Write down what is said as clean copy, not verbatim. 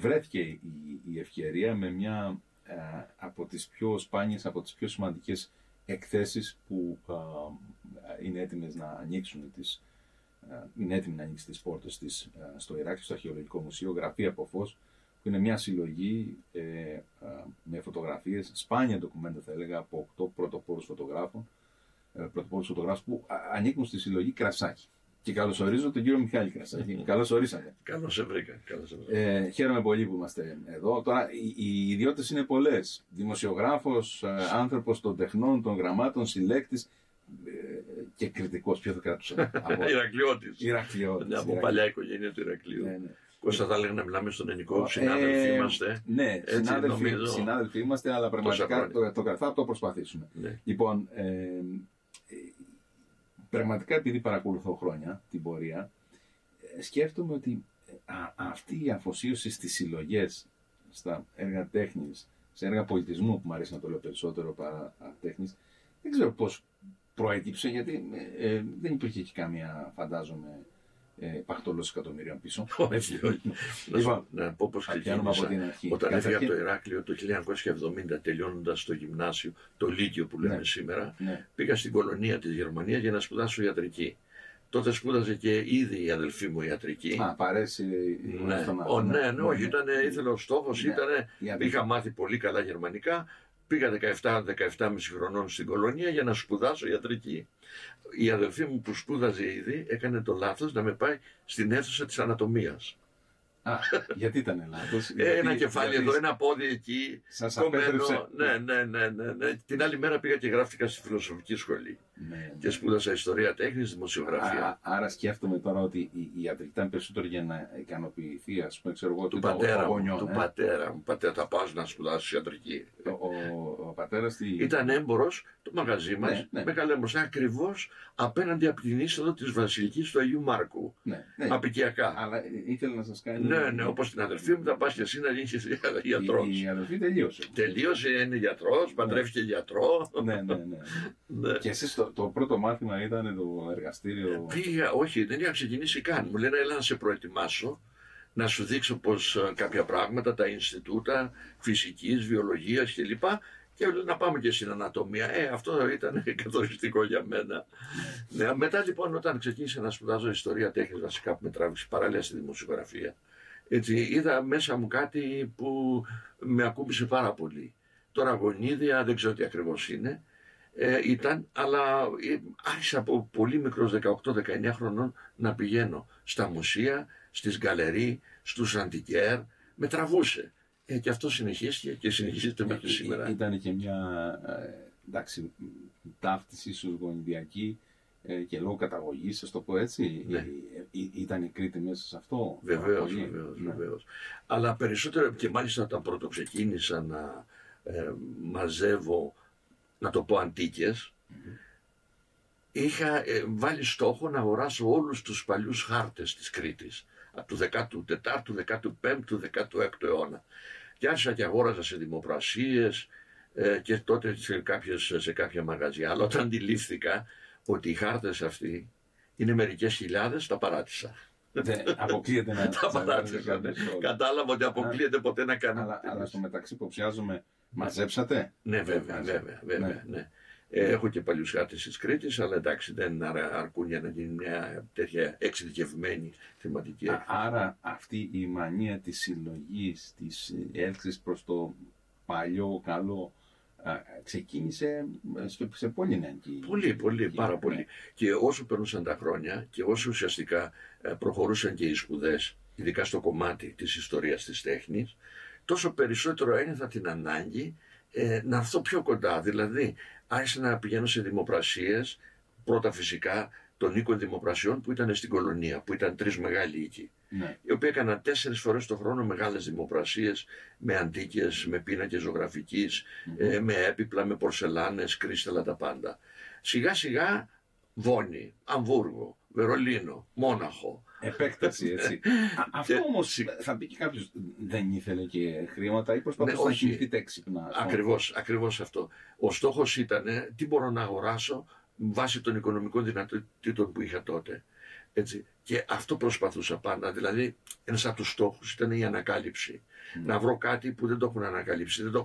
βρέθηκε η ευκαιρία με μια από τις πιο σπάνιες, από τις πιο σημαντικές εκθέσεις που είναι έτοιμες να ανοίξουν είναι έτοιμη να ανοίξει τις πόρτες της στο Ηράκ, στο Αρχαιολογικό Μουσείο, Γραφή από Φως, που είναι μια συλλογή με φωτογραφίες, σπάνια ντοκουμέντα θα έλεγα, από 8 πρωτοπόρους φωτογράφους που ανήκουν στη συλλογή Κρασάκη. Και καλωσορίζω τον κύριο Μιχάλη Κρασάκη. Καλώς ορίσατε. Καλώς σε βρήκα. Χαίρομαι πολύ που είμαστε εδώ. Τώρα, οι ιδιότητες είναι πολλές. Δημοσιογράφος, άνθρωπος των τεχνών, των γραμμάτων, συλλέκτης και κριτικός. Ποιο θα κρατούσα? Ηρακλειώτης. Από παλιά οικογένεια του Ηρακλείου. Ναι. Κώστα, θα λέγαμε να μιλάμε στον ελληνικό, συνάδελφοι είμαστε. Ναι, συνάδελφοι είμαστε, αλλά πραγματικά θα το προσπαθήσουμε. Ναι. Λοιπόν, πραγματικά επειδή παρακολουθώ χρόνια την πορεία, σκέφτομαι ότι αυτή η αφοσίωση στις συλλογές, στα έργα τέχνης, σε έργα πολιτισμού, που μου αρέσει να το λέω περισσότερο παρά τέχνης, δεν ξέρω πώς προέκυψε, γιατί δεν υπήρχε και κάμια, φαντάζομαι, παχτολός εκατομμυρίων πίσω. Όχι. Να πω πώς ξεκίνησα. Όταν έφυγα από το Ηράκλειο το 1970, τελειώνοντας το γυμνάσιο, το Λύκειο που λέμε σήμερα, πήγα στην κολονία της Γερμανίας για να σπουδάσω ιατρική. Τότε σπούδαζε και ήδη η αδελφή μου ιατρική. Παρέσει. Ναι, όχι, ήθελε ο στόχος, είχα μάθει πολύ καλά γερμανικά. Πήγα 17,5 χρονών στην κολονία για να σπουδάσω ιατρική. Η αδελφή μου που σπούδαζε ήδη έκανε το λάθος να με πάει στην αίθουσα της ανατομίας. Γιατί ήταν λάθος? Ένα κεφάλι εδώ, ένα πόδι εκεί. Σας απέτρεψε. Ναι. Την άλλη μέρα πήγα και γράφτηκα στη φιλοσοφική σχολή. Και σπούδασα ιστορία τέχνης, δημοσιογραφία. Άρα σκέφτομαι τώρα ότι η ιατρική ήταν περισσότερο για να ικανοποιηθεί, ας πούμε, ξέρω εγώ, του πατέρα μου. Θα πάω να σπουδάσω ιατρική. Ο πατέρας ήταν έμπορος, το μαγαζί μας, Μεγάλο Έμπορος, ακριβώς απέναντι από την είσοδο της Βασιλικής του Αγίου Μάρκου. Απικιακά. Αλλά ήθελε να σας κάνει. Ναι, όπως την αδελφή μου, θα πας και εσύ να γίνεις γιατρός. Η αδελφή τελείωσε. Τελείωσε, είναι γιατρός, παντρεύτηκε γιατρό. Ναι. Και εσείς το πρώτο μάθημα ήταν το εργαστήριο? Πήγα, όχι, δεν είχα ξεκινήσει καν. Μου λένε, έλα να σε προετοιμάσω, να σου δείξω πως κάποια πράγματα, τα Ινστιτούτα φυσικής, βιολογίας κλπ. Και να πάμε και στην ανατομία. Αυτό ήταν καθοριστικό για μένα. Ναι, μετά λοιπόν, όταν ξεκίνησα να σπουδάζω ιστορία τέχνης, βασικά που με τράβηξε παράλληλα στη δημοσιογραφία, έτσι, είδα μέσα μου κάτι που με ακούμπησε πάρα πολύ. Τώρα γονίδια, δεν ξέρω τι ακριβώς είναι, αλλά άρχισα από πολύ μικρός, 18-19 χρονών, να πηγαίνω στα μουσεία, στις γκαλερί, στους αντικέρ, με τραβούσε. Και αυτό συνεχίστηκε και συνεχίζεται μέχρι σήμερα. Ήταν και μια ταύτιση ίσως γονιδιακή και λόγω καταγωγής, ας το πω έτσι. Ναι. Ήταν η Κρήτη μέσα σε αυτό? Βεβαίως. Αλλά περισσότερο, και μάλιστα όταν πρώτο ξεκίνησα να μαζεύω, να το πω, αντίκες, είχα βάλει στόχο να αγοράσω όλους τους παλιούς χάρτες της Κρήτης από του 14ου, 15ου, 16ου αιώνα. Και άρχισα και αγόραζα σε δημοπρασίες και τότε σε κάποια μαγαζιά. Αλλά όταν αντιλήφθηκα ότι οι χάρτες αυτοί είναι μερικές χιλιάδες, τα παράτησα. Αποκλείεται να τα παράτησα. Κατάλαβα ότι αποκλείεται ποτέ να κάνει. Αλλά στο μεταξύ υποψιάζομαι, μαζέψατε? Ναι, βέβαια. Ναι. Έχω και παλιούς χάρτες της Κρήτης, αλλά εντάξει, δεν αρκούν για να γίνει μια τέτοια εξειδικευμένη θεματική έκθεση. Άρα αυτή η μανία της συλλογής, της έλξης προς το παλιό καλό, ξεκίνησε σε πολύ νεανική. Πολύ, πάρα πολύ. Και όσο περνούσαν τα χρόνια και όσο ουσιαστικά προχωρούσαν και οι σπουδές, ειδικά στο κομμάτι της ιστορίας της τέχνης, τόσο περισσότερο ένιωθα την ανάγκη να έρθω πιο κοντά. Δηλαδή, άρχισα να πηγαίνω σε δημοπρασίες, πρώτα φυσικά των οίκων δημοπρασιών που ήταν στην κολονία, που ήταν 3 μεγάλοι οίκοι. Ναι. Οι οποίοι έκαναν 4 φορές το χρόνο μεγάλες δημοπρασίες με αντίκες, με πίνακες ζωγραφικής, με έπιπλα, με πορσελάνες, κρίσταλα, τα πάντα. Σιγά σιγά Βόνη, Αμβούργο, Βερολίνο, Μόναχο. Επέκταση, έτσι. Αυτό όμως θα πει και κάποιος, δεν ήθελε και χρήματα ή προσπαθούσε να κινηθείτε έξυπνα? Ακριβώς αυτό. Ο στόχος ήταν τι μπορώ να αγοράσω βάσει των οικονομικών δυνατοτήτων που είχα τότε. Έτσι. Και αυτό προσπαθούσα πάντα. Δηλαδή, ένας από τους στόχους ήταν η ανακάλυψη. Να βρω κάτι που δεν το έχουν ανακαλύψει, δεν το